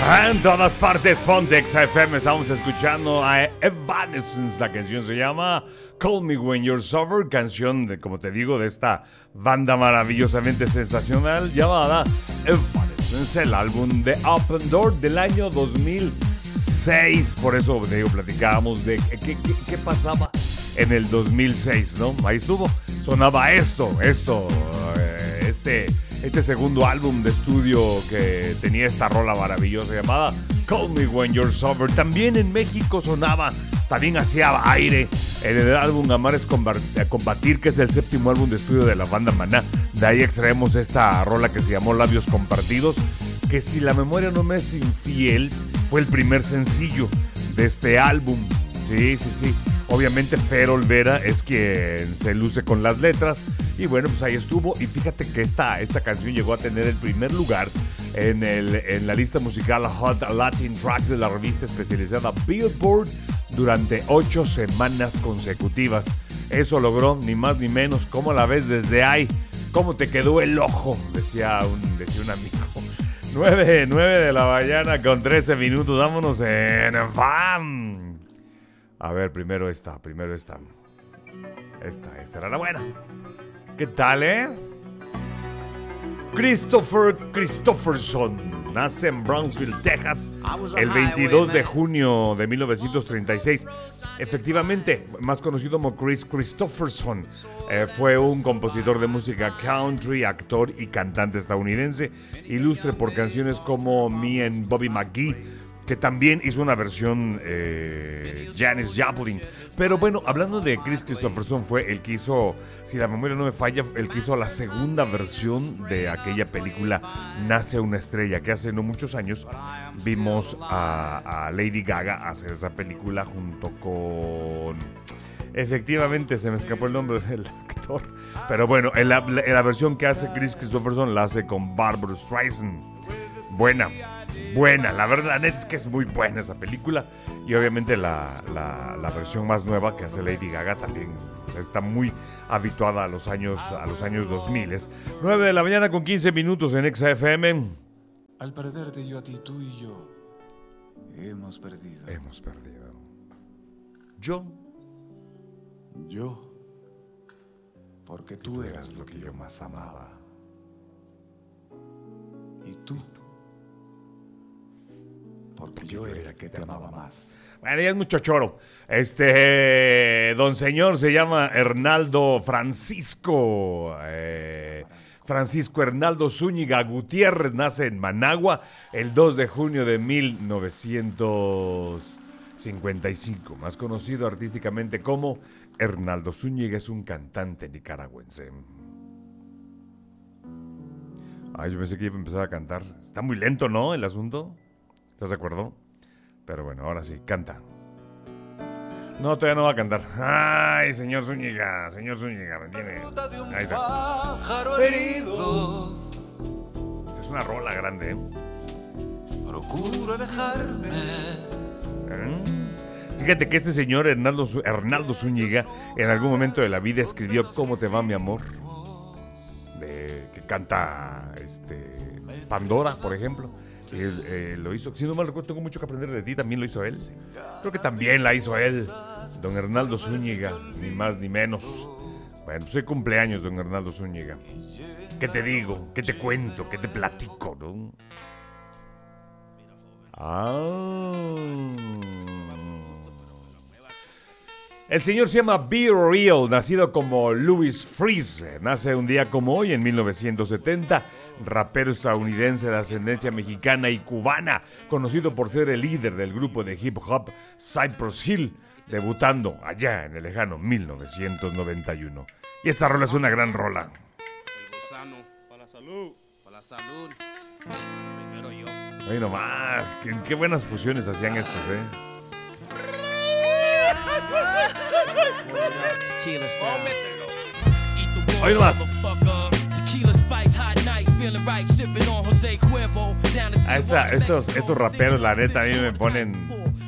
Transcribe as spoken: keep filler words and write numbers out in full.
En todas partes, ponte X F M. Estamos escuchando a Evanescence. La canción se llama Call Me When You're Sober. Canción, de, como te digo, de esta banda maravillosamente sensacional llamada Evanescence. El álbum de Open Door del año dos mil seis. Por eso, te digo, platicábamos de qué, qué, qué pasaba en el dos mil seis, ¿no? Ahí estuvo. Sonaba esto, esto, eh, este... Este segundo álbum de estudio que tenía esta rola maravillosa llamada Call Me When You're Sober. También en México sonaba, también hacía aire en el álbum Amar es Combatir, que es el séptimo álbum de estudio de la banda Maná. De ahí extraemos esta rola que se llamó Labios Compartidos, que si la memoria no me es infiel, fue el primer sencillo de este álbum. Sí, sí, sí. Obviamente Fer Olvera es quien se luce con las letras. Y bueno, pues ahí estuvo. Y fíjate que esta, esta canción llegó a tener el primer lugar en, el, en la lista musical Hot Latin Tracks de la revista especializada Billboard durante ocho semanas consecutivas. Eso logró ni más ni menos. ¿Cómo la ves desde ahí? ¿Cómo te quedó el ojo? Decía un, decía un amigo. nueve, nueve de la mañana con trece minutos. Vámonos en ¡Bam! A ver, primero esta, primero esta. Esta, esta era la buena. ¿Qué tal, eh? Christopher Christopherson nace en Brownsville, Texas, el veintidós de junio de mil novecientos treinta y seis. Efectivamente, más conocido como Chris Christopherson, eh, fue un compositor de música country, actor y cantante estadounidense, ilustre por canciones como Me and Bobby McGee, que también hizo una versión eh, Janis Joplin. Pero bueno, hablando de Chris Christopherson, fue el que hizo, si la memoria no me falla, el que hizo la segunda versión de aquella película Nace una estrella, que hace no muchos años vimos a, a Lady Gaga hacer esa película junto con... Efectivamente, se me escapó el nombre del actor. Pero bueno, en la, en la versión que hace Chris Christopherson la hace con Barbra Streisand. Buena. Buena, la verdad, la neta es que es muy buena esa película. Y obviamente la, la, la versión más nueva que hace Lady Gaga también está muy habituada a los años, a los años dos mil. nueve de la mañana con quince minutos en X F M. Al perderte yo a ti, tú y yo hemos perdido. Hemos perdido. Yo. Yo. Porque tú eras lo que yo más amaba. Y tú. Porque yo era el que te amaba más. Bueno, ya es mucho choro. Este, don señor se llama Hernaldo Francisco. Eh, Francisco Hernaldo Zúñiga Gutiérrez nace en Managua el dos de junio de mil novecientos cincuenta y cinco. Más conocido artísticamente como Hernaldo Zúñiga, es un cantante nicaragüense. Ay, yo pensé que iba a empezar a cantar. Está muy lento, ¿no? El asunto. ¿Estás de acuerdo? Pero bueno, ahora sí, canta. No, todavía no va a cantar. Ay, señor Zúñiga, señor Zúñiga, ¿me entiende? Ahí está. Es una rola grande, ¿eh? Procuro alejarme. ¿Eh? Fíjate que este señor Hernaldo, Hernaldo Zúñiga en algún momento de la vida escribió ¿Cómo te va mi amor? De, que canta este, Pandora, por ejemplo. Él, eh, lo hizo, si no mal recuerdo, tengo mucho que aprender de ti, también lo hizo él. Creo que también la hizo él, don Hernaldo Zúñiga, ni más ni menos. Bueno, pues hoy cumpleaños, don Hernaldo Zúñiga. ¿Qué te digo? ¿Qué te cuento? ¿Qué te platico? ¿No? Ah. El señor se llama Be Real, nacido como Louis Freeze. Nace un día como hoy, en mil novecientos setenta. Rapero estadounidense de ascendencia mexicana y cubana, conocido por ser el líder del grupo de hip hop Cypress Hill, debutando allá en el lejano mil novecientos noventa y uno. Y esta rola es una gran rola. El gusano, para la salud, para la salud. Primero yo. Ay, nomás, qué, qué buenas fusiones hacían estos, ¿eh? Oye nomás. Ah, esta, estos, estos raperos, la neta, a mí me ponen